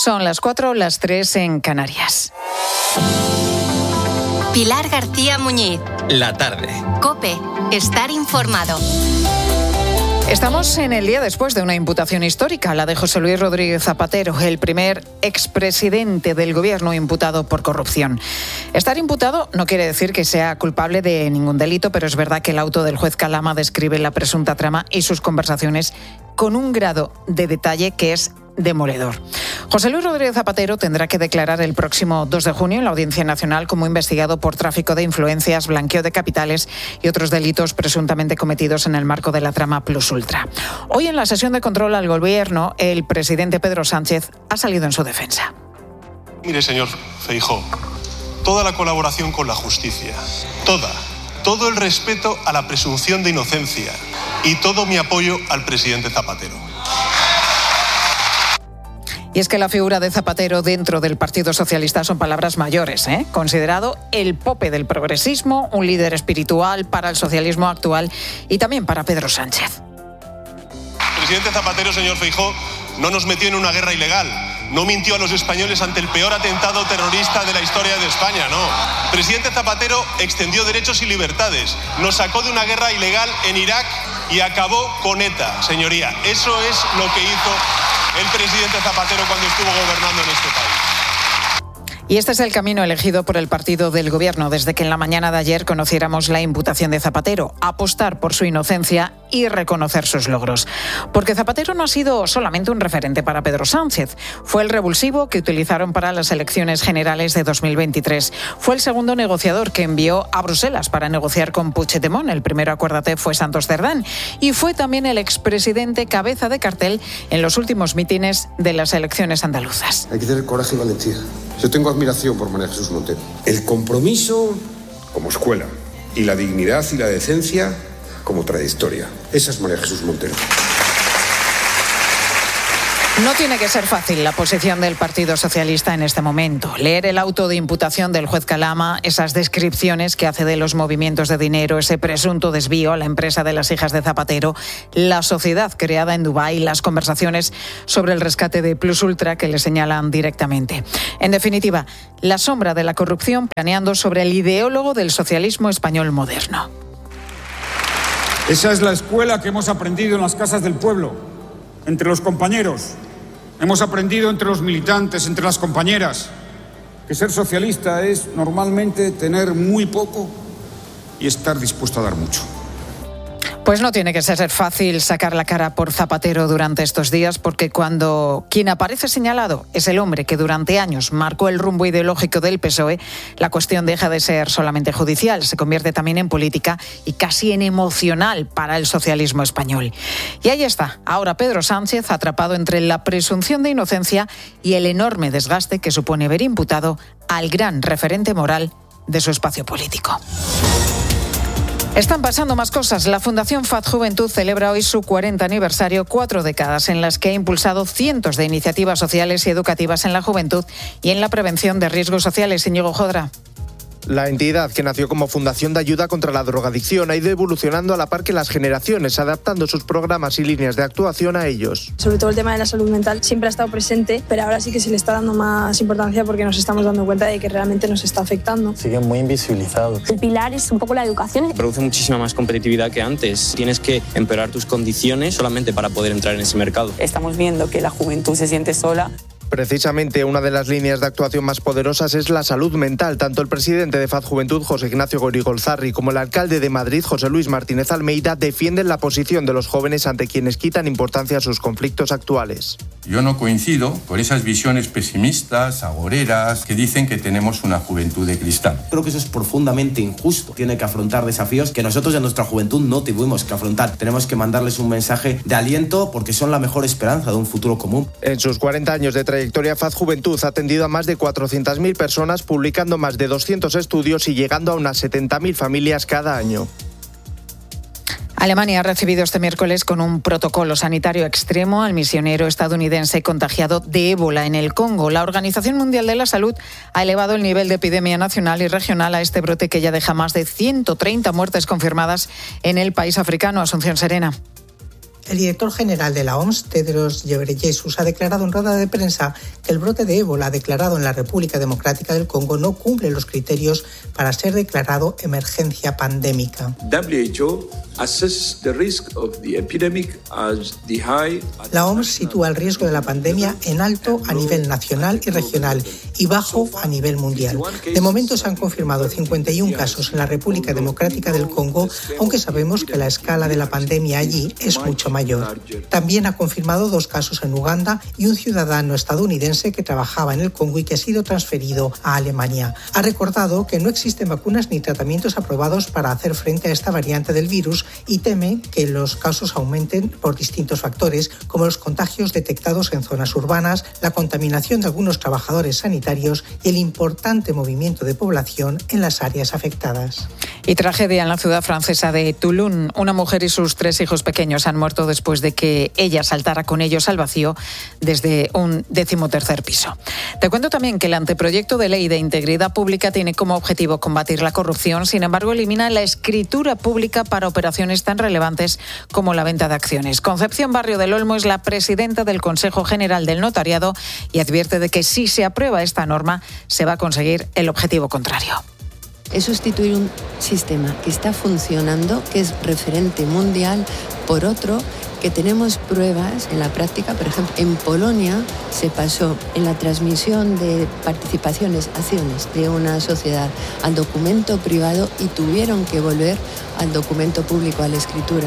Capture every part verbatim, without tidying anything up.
Son las cuatro, las tres en Canarias. Pilar García Muñiz. La tarde. COPE. Estar informado. Estamos en el día después de una imputación histórica, la de José Luis Rodríguez Zapatero, el primer expresidente del gobierno imputado por corrupción. Estar imputado no quiere decir que sea culpable de ningún delito, pero es verdad que el auto del juez Calama describe la presunta trama y sus conversaciones con un grado de detalle que es demoledor. José Luis Rodríguez Zapatero tendrá que declarar el próximo dos de junio en la Audiencia Nacional como investigado por tráfico de influencias, blanqueo de capitales y otros delitos presuntamente cometidos en el marco de la trama Plus Ultra. Hoy en la sesión de control al gobierno, el presidente Pedro Sánchez ha salido en su defensa. Mire, señor Feijóo, toda la colaboración con la justicia, toda, todo el respeto a la presunción de inocencia y todo mi apoyo al presidente Zapatero. Y es que la figura de Zapatero dentro del Partido Socialista son palabras mayores, ¿eh? Considerado el pope del progresismo, un líder espiritual para el socialismo actual y también para Pedro Sánchez. El presidente Zapatero, señor Feijóo, no nos metió en una guerra ilegal, no mintió a los españoles ante el peor atentado terrorista de la historia de España, no. El presidente Zapatero extendió derechos y libertades, nos sacó de una guerra ilegal en Irak y acabó con ETA, señoría. Eso es lo que hizo el presidente Zapatero cuando estuvo gobernando en este país. Y este es el camino elegido por el partido del gobierno desde que en la mañana de ayer conociéramos la imputación de Zapatero, apostar por su inocencia y reconocer sus logros. Porque Zapatero no ha sido solamente un referente para Pedro Sánchez, fue el revulsivo que utilizaron para las elecciones generales de dos mil veintitrés. Fue el segundo negociador que envió a Bruselas para negociar con Puigdemont. El primero, acuérdate, fue Santos Cerdán. Y fue también el expresidente cabeza de cartel en los últimos mítines de las elecciones andaluzas. Hay que tener coraje y valentía. Yo tengo admiración por María Jesús Montero. El compromiso como escuela y la dignidad y la decencia como trayectoria. Esa es María Jesús Montero. No tiene que ser fácil la posición del Partido Socialista en este momento. Leer el auto de imputación del juez Calama, esas descripciones que hace de los movimientos de dinero, ese presunto desvío a la empresa de las hijas de Zapatero, la sociedad creada en Dubái, las conversaciones sobre el rescate de Plus Ultra que le señalan directamente. En definitiva, la sombra de la corrupción planeando sobre el ideólogo del socialismo español moderno. Esa es la escuela que hemos aprendido en las casas del pueblo, entre los compañeros. Hemos aprendido entre los militantes, entre las compañeras, que ser socialista es normalmente tener muy poco y estar dispuesto a dar mucho. Pues no tiene que ser fácil sacar la cara por Zapatero durante estos días, porque cuando quien aparece señalado es el hombre que durante años marcó el rumbo ideológico del P S O E, la cuestión deja de ser solamente judicial, se convierte también en política y casi en emocional para el socialismo español. Y ahí está, ahora Pedro Sánchez atrapado entre la presunción de inocencia y el enorme desgaste que supone ver imputado al gran referente moral de su espacio político. Están pasando más cosas. La Fundación F A D Juventud celebra hoy su cuarenta aniversario, cuatro décadas en las que ha impulsado cientos de iniciativas sociales y educativas en la juventud y en la prevención de riesgos sociales. Íñigo Jodra. La entidad, que nació como fundación de ayuda contra la drogadicción, ha ido evolucionando a la par que las generaciones, adaptando sus programas y líneas de actuación a ellos. Sobre todo el tema de la salud mental siempre ha estado presente, pero ahora sí que se le está dando más importancia porque nos estamos dando cuenta de que realmente nos está afectando. Sigue muy invisibilizado. El pilar es un poco la educación. Produce muchísima más competitividad que antes. Tienes que empeorar tus condiciones solamente para poder entrar en ese mercado. Estamos viendo que la juventud se siente sola. Precisamente una de las líneas de actuación más poderosas es la salud mental. Tanto el presidente de F A D Juventud, José Ignacio Gorigolzarri, como el alcalde de Madrid, José Luis Martínez Almeida, defienden la posición de los jóvenes ante quienes quitan importancia a sus conflictos actuales. Yo no coincido con esas visiones pesimistas, agoreras, que dicen que tenemos una juventud de cristal. Creo que eso es profundamente injusto. Tiene que afrontar desafíos que nosotros en nuestra juventud no tuvimos que afrontar. Tenemos que mandarles un mensaje de aliento porque son la mejor esperanza de un futuro común. En sus cuarenta años de trayectoria, F A D Juventud ha atendido a más de cuatrocientas mil personas, publicando más de doscientos estudios y llegando a unas setenta mil familias cada año. Alemania ha recibido este miércoles con un protocolo sanitario extremo al misionero estadounidense contagiado de ébola en el Congo. La Organización Mundial de la Salud ha elevado el nivel de epidemia nacional y regional a este brote que ya deja más de ciento treinta muertes confirmadas en el país africano. Asunción Serena. El director general de la O M S, Tedros Ghebreyesus, ha declarado en rueda de prensa que el brote de ébola declarado en la República Democrática del Congo no cumple los criterios para ser declarado emergencia pandémica. W H O assesses the risk of the epidemic as the high. La O M S sitúa el riesgo de la pandemia en alto a nivel nacional y regional y bajo a nivel mundial. De momento se han confirmado cincuenta y uno casos en la República Democrática del Congo, aunque sabemos que la escala de la pandemia allí es mucho mayor. También ha confirmado dos casos en Uganda y un ciudadano estadounidense que trabajaba en el Congo y que ha sido transferido a Alemania. Ha recordado que no existen vacunas ni tratamientos aprobados para hacer frente a esta variante del virus y teme que los casos aumenten por distintos factores, como los contagios detectados en zonas urbanas, la contaminación de algunos trabajadores sanitarios y el importante movimiento de población en las áreas afectadas. Y tragedia en la ciudad francesa de Toulon. Una mujer y sus tres hijos pequeños han muerto después de que ella saltara con ellos al vacío desde un decimotercer piso. Te cuento también que el anteproyecto de ley de integridad pública tiene como objetivo combatir la corrupción, sin embargo elimina la escritura pública para operaciones tan relevantes como la venta de acciones. Concepción Barrio del Olmo es la presidenta del Consejo General del Notariado y advierte de que si se aprueba esta norma se va a conseguir el objetivo contrario. Es sustituir un sistema que está funcionando, que es referente mundial, por otro que tenemos pruebas en la práctica. Por ejemplo, en Polonia se pasó en la transmisión de participaciones, acciones de una sociedad al documento privado y tuvieron que volver al documento público, a la escritura.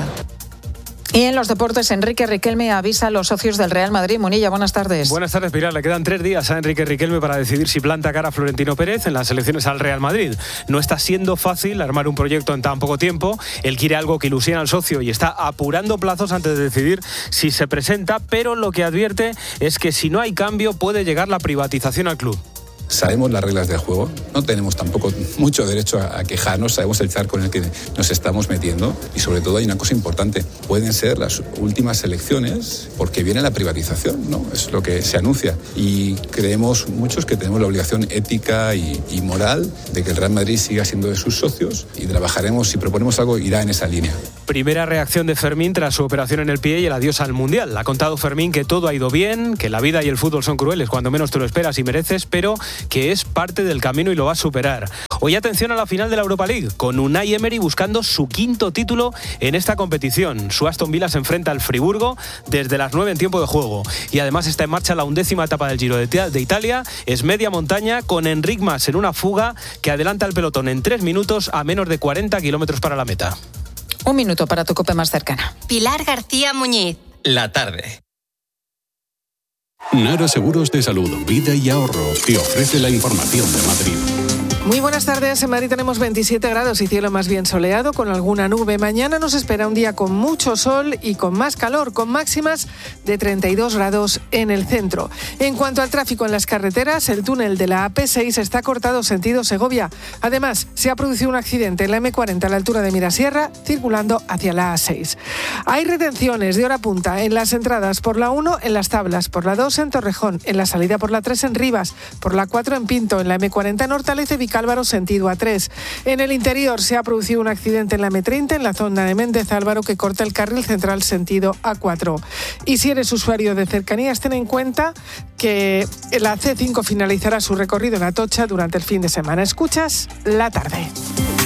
Y en los deportes, Enrique Riquelme avisa a los socios del Real Madrid. Munilla, buenas tardes. Buenas tardes, Pilar. Le quedan tres días a Enrique Riquelme para decidir si planta cara a Florentino Pérez en las elecciones al Real Madrid. No está siendo fácil armar un proyecto en tan poco tiempo. Él quiere algo que ilusione al socio y está apurando plazos antes de decidir si se presenta, pero lo que advierte es que si no hay cambio puede llegar la privatización al club. Sabemos las reglas del juego, no tenemos tampoco mucho derecho a quejarnos, sabemos el charco en el que nos estamos metiendo y sobre todo hay una cosa importante, pueden ser las últimas elecciones porque viene la privatización, ¿no? Es lo que se anuncia y creemos muchos que tenemos la obligación ética y, y moral de que el Real Madrid siga siendo de sus socios y trabajaremos, si proponemos algo, irá en esa línea. Primera reacción de Fermín tras su operación en el pie y el adiós al Mundial. Ha contado Fermín que todo ha ido bien, que la vida y el fútbol son crueles cuando menos te lo esperas y mereces, pero que es parte del camino y lo va a superar. Hoy atención a la final de la Europa League, con Unai Emery buscando su quinto título en esta competición. Su Aston Villa se enfrenta al Friburgo desde las nueve en tiempo de juego. Y además está en marcha la undécima etapa del Giro de Italia. Es media montaña con Enric Mas en una fuga que adelanta al pelotón en tres minutos a menos de cuarenta kilómetros para la meta. Un minuto para tu COPE más cercana. Pilar García Muñiz. La tarde. Nara Seguros de Salud, Vida y Ahorro te ofrece la información de Madrid. Muy buenas tardes. En Madrid tenemos veintisiete grados y cielo más bien soleado, con alguna nube. Mañana nos espera un día con mucho sol y con más calor, con máximas de treinta y dos grados en el centro. En cuanto al tráfico en las carreteras, el túnel de la A P seis está cortado sentido Segovia. Además, se ha producido un accidente en la M cuarenta a la altura de Mirasierra, circulando hacia la A seis. Hay retenciones de hora punta en las entradas por la uno en Las Tablas, por la dos en Torrejón, en la salida por la tres en Rivas, por la cuatro en Pinto, en la M cuarenta en Hortaleza y Álvaro sentido A tres. En el interior se ha producido un accidente en la M treinta en la zona de Méndez Álvaro que corta el carril central sentido A cuatro. Y si eres usuario de cercanías, ten en cuenta que la C cinco finalizará su recorrido en Atocha durante el fin de semana. Escuchas La Tarde.